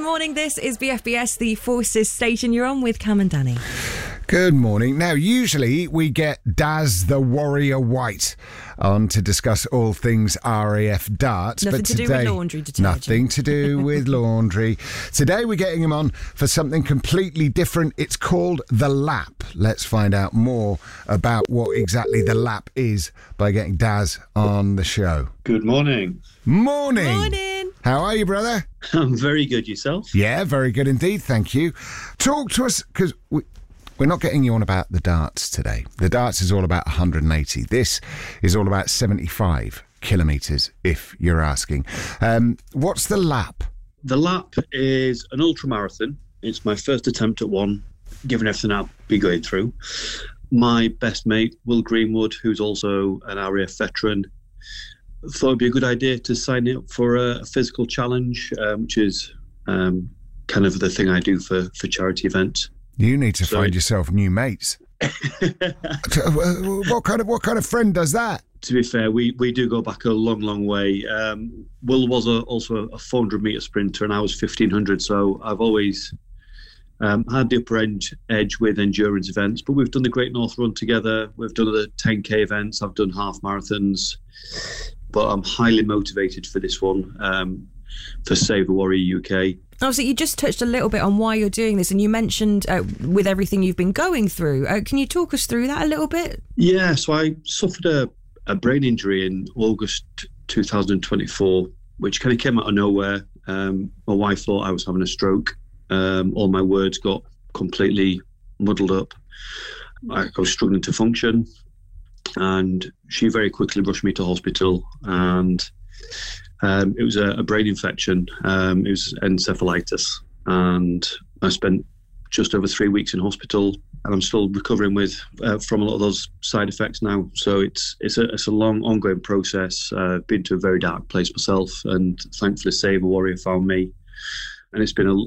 morning, this is BFBS, the Forces station. You're on with Cam and Danny. Good morning. Now, usually we get Daz the Warrior White on to discuss all things RAF darts. Nothing but to do with laundry detergent. Nothing to do with laundry. Today we're getting him on for something completely different. It's called the lap. Let's find out more about what exactly the lap is by getting Daz on the show. Good morning. Morning. Morning. How are you, brother? I'm very good. Yourself? Yeah, very good indeed. Thank you. Talk to us, because we're not getting you on about the darts today. The darts is all about 180. This is all about 75 kilometres, if you're asking. What's the lap? The lap is an ultramarathon. It's my first attempt at one, given everything I'll be going through. My best mate, Will Greenwood, who's also an RAF veteran, thought it'd be a good idea to sign up for a physical challenge, which is kind of the thing I do for charity events. You need to find yourself new mates. What kind of friend does that? To be fair, we do go back a long, long way. Will was also a 400-metre sprinter, and I was 1,500, so I've always had the upper edge with endurance events. But we've done the Great North Run together. We've done the 10K events. I've done half marathons. But I'm highly motivated for this one, for Save the Warrior UK. Obviously, you just touched a little bit on why you're doing this, and you mentioned with everything you've been going through. Can you talk us through that a little bit? Yeah, so I suffered a brain injury in August 2024, which kind of came out of nowhere. My wife thought I was having a stroke. All my words got completely muddled up. I was struggling to function, and she very quickly rushed me to hospital, and it was a brain infection. It was encephalitis, and I spent just over 3 weeks in hospital, and I'm still recovering from a lot of those side effects now. So it's a long, ongoing process. I've been to a very dark place myself, and thankfully Save a Warrior found me. And it's been a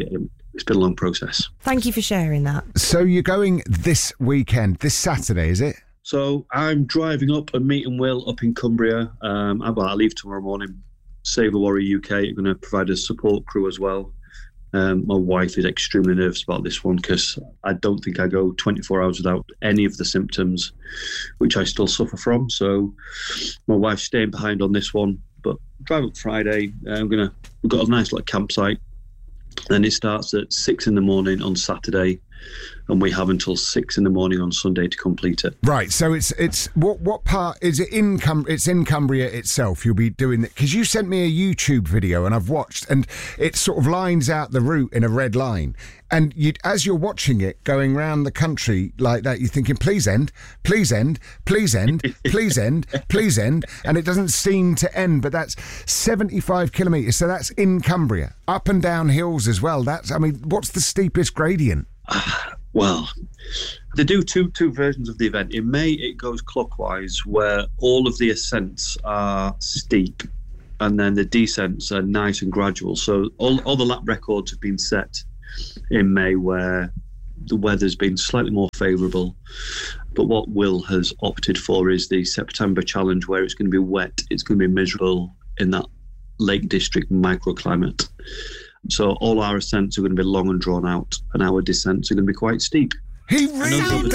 long process. Thank you for sharing that. So you're going this weekend, this Saturday, is it? So I'm driving up and meeting Will up in Cumbria. I leave tomorrow morning. Save a Warrior UK are going to provide a support crew as well. My wife is extremely nervous about this one because I don't think I go 24 hours without any of the symptoms, which I still suffer from. So my wife's staying behind on this one. But drive up Friday. We've got a nice little campsite. Then it starts at 6 a.m. on Saturday, and we have until 6 a.m. on Sunday to complete it. Right, so it's what part is it in it's in Cumbria itself you'll be doing it, because you sent me a YouTube video and I've watched, and it sort of lines out the route in a red line, and as you're watching it going around the country like that, you're thinking, please end, please end, please end, please end, please end, and it doesn't seem to end. But that's 75 kilometres, so that's in Cumbria, up and down hills as well. What's the steepest gradient? Well, they do two versions of the event. In May, it goes clockwise, where all of the ascents are steep, and then the descents are nice and gradual. So all the lap records have been set in May, where the weather's been slightly more favourable. But what Will has opted for is the September challenge, where it's going to be wet, it's going to be miserable in that Lake District microclimate. So all our ascents are going to be long and drawn out, and our descents are going to be quite steep. He really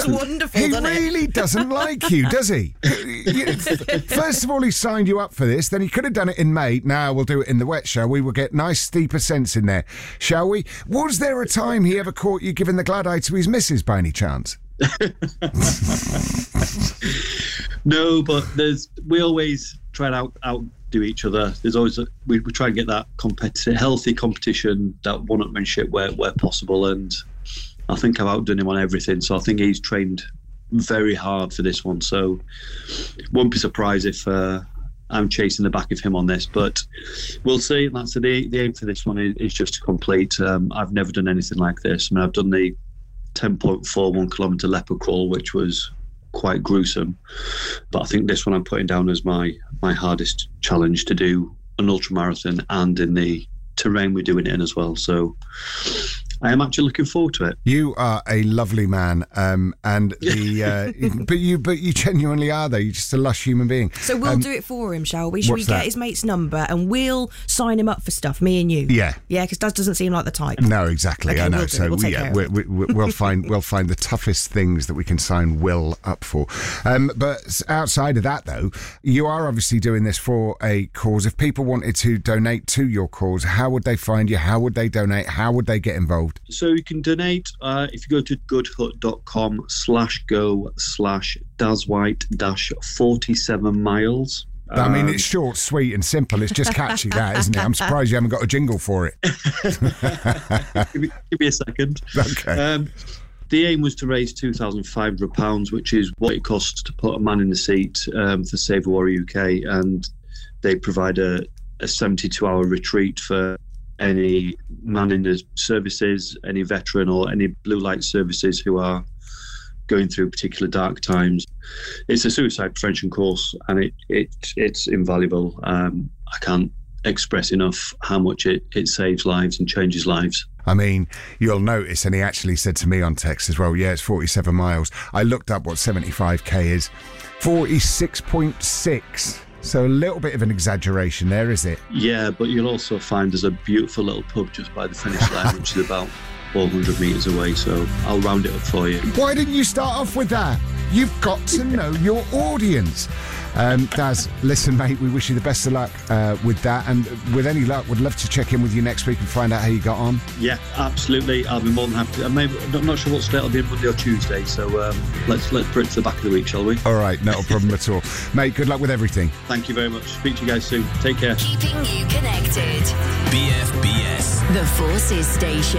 doesn't like you, does he? First of all, he signed you up for this. Then he could have done it in May. Now we'll do it in the wet, shall we? We'll get nice steep ascents in there, shall we? Was there a time he ever caught you giving the glad eye to his missus by any chance? No, but we always try and outdo each other. There's always we try and get that healthy competition, that one-upmanship where possible, and I think I've outdone him on everything. So I think he's trained very hard for this one. So won't be surprised if I'm chasing the back of him on this, but we'll see. That's the aim for this one is just to complete. I've never done anything like this. I've done the 10.41 kilometre leopard crawl, which was quite gruesome, but I think this one I'm putting down as my hardest challenge to do, an ultramarathon, and in the terrain we're doing it in as well. So I am actually looking forward to it. You are a lovely man, and the but you genuinely are though. You're just a lush human being. So we'll do it for him, shall we? Should we what's get that? his mate's number and we'll sign him up for stuff, me and you? Yeah. Yeah, because Daz doesn't seem like the type. No, exactly. Okay, I know. we'll do So it. We'll take care of it. we'll find the toughest things that we can sign Will up for. But outside of that, though, you are obviously doing this for a cause. If people wanted to donate to your cause, how would they find you? How would they donate? How would they get involved? So you can donate if you go to goodhut.com/go/DazWhite-47 miles. I mean, it's short, sweet, and simple. It's just catchy, that, isn't it? I'm surprised you haven't got a jingle for it. Give me a second. Okay. The aim was to raise £2,500, which is what it costs to put a man in the seat for Save the Warrior UK, and they provide a 72-hour retreat for any man in the services, any veteran or any blue light services who are going through particular dark times. It's a suicide prevention course, and it's invaluable. I can't express enough how much it saves lives and changes lives. I mean, you'll notice, and he actually said to me on text as well, yeah, it's 47 miles. I looked up what 75k is. 46.6. So a little bit of an exaggeration there, is it? Yeah, but you'll also find there's a beautiful little pub just by the finish line, which is about 400 metres away, so I'll round it up for you. Why didn't you start off with that? You've got to know your audience. Daz, listen, mate, we wish you the best of luck with that, and with any luck, would love to check in with you next week and find out how you got on. Yeah, absolutely. I'll be more than happy to. I'm not sure what state it'll be on Monday or Tuesday, so let's put it to the back of the week, shall we? All right, not a problem at all. Mate, good luck with everything. Thank you very much. Speak to you guys soon. Take care. Keeping you connected. BFBS. The Forces Station.